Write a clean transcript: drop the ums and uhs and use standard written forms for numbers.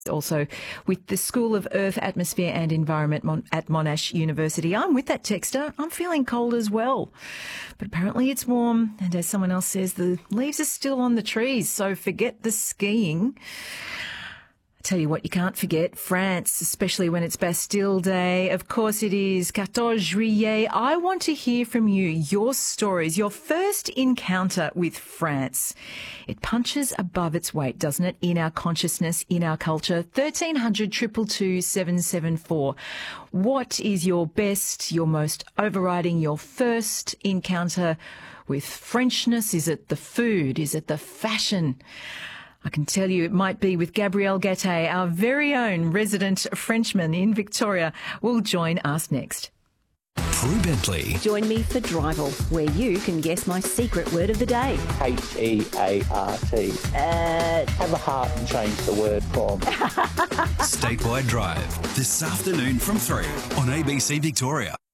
Also with the School of Earth, Atmosphere and Environment at Monash University. I'm with that texter. I'm feeling cold as well. But apparently it's warm. And as someone else says, the leaves are still on the trees, so forget the skiing. I tell you what, you can't forget France, especially when it's Bastille Day. Of course it is 14 Juillet. I want to hear from you, your stories, your first encounter with France. It punches above its weight, doesn't it, in our consciousness, in our culture. 1300 222 774. What is your best, your most overriding, your first encounter with Frenchness? Is it the food? Is it the fashion? I can tell you it might be with Gabrielle Gattei, our very own resident Frenchman in Victoria, will join us next. Prue Bentley. Join me for Drival, where you can guess my secret word of the day. H-E-A-R-T. Have a heart and change the word from. Statewide Drive, this afternoon from 3 on ABC Victoria.